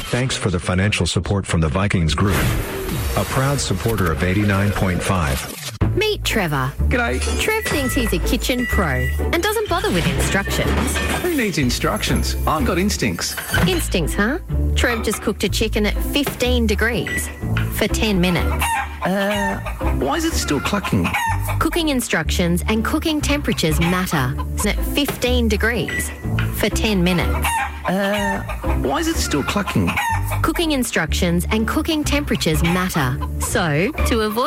Thanks for the financial support from the Vikings Group, a proud supporter of 89.5. Meet Trevor. G'day. Trev thinks he's a kitchen pro and doesn't bother with instructions. Who needs instructions? I've got instincts. Instincts, huh? Trev just cooked a chicken at 15 degrees for 10 minutes. Why is it still clucking? Cooking instructions and cooking temperatures matter. At 15 degrees for 10 minutes. Why is it still clucking? Cooking instructions and cooking temperatures matter. So, to avoid